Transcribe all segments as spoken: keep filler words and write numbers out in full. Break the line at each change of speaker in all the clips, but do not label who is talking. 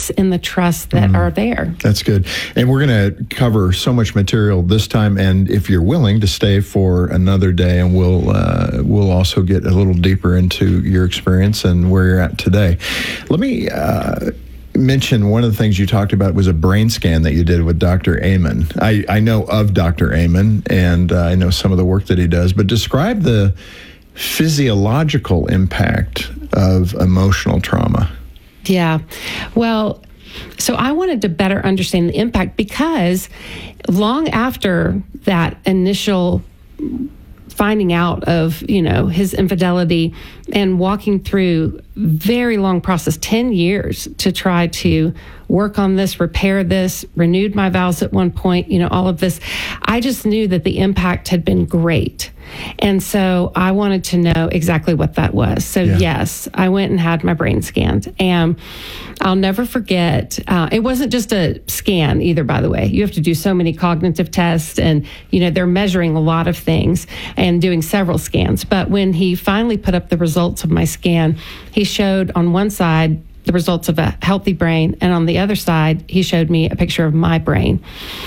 peace and the trust that mm. are there.
That's good. And we're going to cover so much material this time, and if you're willing to stay for another day, and we'll uh, we'll also get a little deeper into your experience and where you're at today. Let me uh, mention one of the things you talked about was a brain scan that you did with Doctor Amen. I, I know of Doctor Amen, and uh, I know some of the work that he does, but describe the physiological impact of emotional trauma.
Yeah. Well, so I wanted to better understand the impact, because long after that initial finding out of, you know, his infidelity and walking through very long process, ten years to try to work on this, repair this, renewed my vows at one point, you know, all of this, I just knew that the impact had been great. And so I wanted to know exactly what that was. So yeah. yes, I went and had my brain scanned, and I'll never forget, uh, it wasn't just a scan either, by the way. You have to do so many cognitive tests, and, you know, they're measuring a lot of things and doing several scans. But when he finally put up the results of my scan, he showed on one side the results of a healthy brain, and on the other side, he showed me a picture of my brain.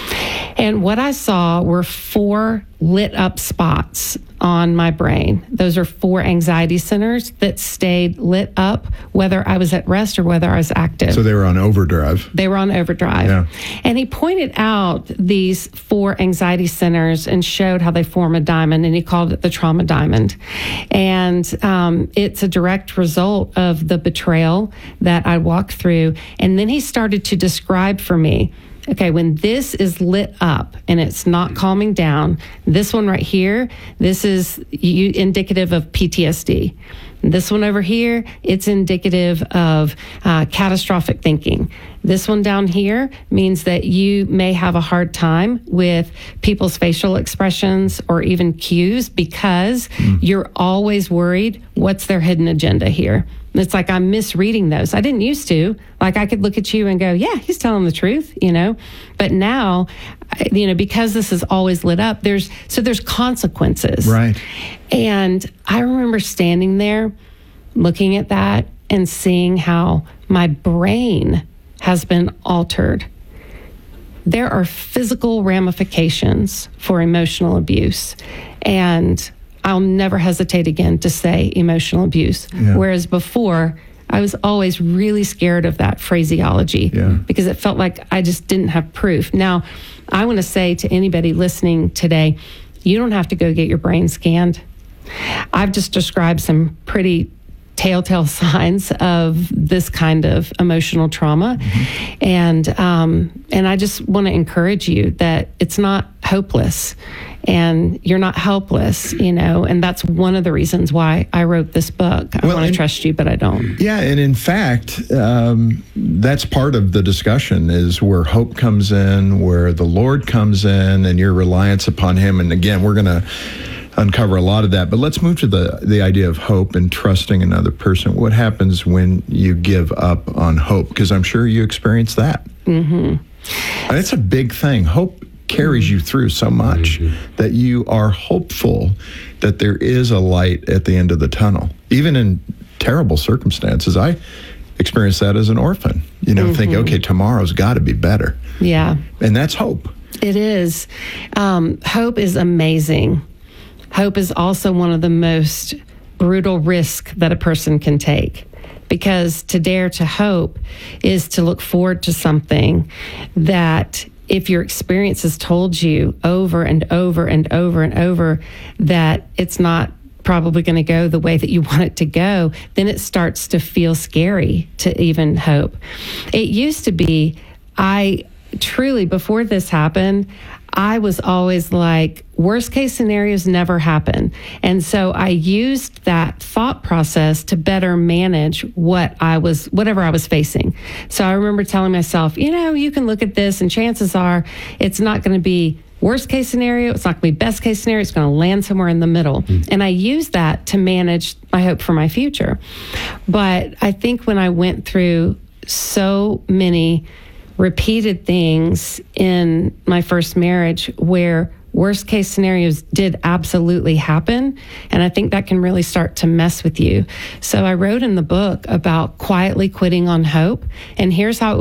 And what I saw were four lit up spots on my brain. Those are four anxiety centers that stayed lit up, whether I was at rest or whether I was active.
So they were on overdrive.
They were on overdrive.
Yeah.
And he pointed out these four anxiety centers and showed how they form a diamond, and he called it the trauma diamond. And um, it's a direct result of the betrayal that I walked through. And then he started to describe for me, okay, when this is lit up and it's not calming down, this one right here, this is you, indicative of P T S D. This one over here, it's indicative of uh, catastrophic thinking. This one down here means that you may have a hard time with people's facial expressions or even cues, because mm. you're always worried, what's their hidden agenda here? It's like I'm misreading those. I didn't used to. Like I could look at you and go, yeah, he's telling the truth, you know. But now, you know, because this is always lit up, there's so there's consequences.
Right.
And I remember standing there looking at that and seeing how my brain has been altered. There are physical ramifications for emotional abuse. And I'll never hesitate again to say emotional abuse. Yeah. Whereas before, I was always really scared of that phraseology yeah. because it felt like I just didn't have proof. Now, I want to say to anybody listening today, you don't have to go get your brain scanned. I've just described some pretty telltale signs of this kind of emotional trauma. Mm-hmm. And um, and I just want to encourage you that it's not hopeless and you're not helpless, you know, and that's one of the reasons why I wrote this book. I well, want to trust you, but I don't.
Yeah, and in fact, um, that's part of the discussion is where hope comes in, where the Lord comes in, and your reliance upon Him. And again, we're going to uncover a lot of that, but let's move to the the idea of hope and trusting another person. What happens when you give up on hope? Because I'm sure you experienced that. Mm-hmm. And it's a big thing. Hope carries mm-hmm. you through so much mm-hmm. that you are hopeful that there is a light at the end of the tunnel, even in terrible circumstances. I experienced that as an orphan. You know, mm-hmm. think, okay, tomorrow's got to be better.
Yeah.
And that's hope.
It is. Um, hope is amazing. Hope is also one of the most brutal risks that a person can take, because to dare to hope is to look forward to something that if your experience has told you over and over and over and over that it's not probably going to go the way that you want it to go, then it starts to feel scary to even hope. It used to be, I truly, before this happened, I was always like, worst case scenarios never happen. And so I used that thought process to better manage what I was, whatever I was facing. So I remember telling myself, you know, you can look at this and chances are it's not going to be worst case scenario. It's not going to be best case scenario. It's going to land somewhere in the middle. Mm. And I used that to manage my hope for my future. But I think when I went through so many repeated things in my first marriage where worst case scenarios did absolutely happen, and I think that can really start to mess with you. So I wrote in the book about quietly quitting on hope, and here's how it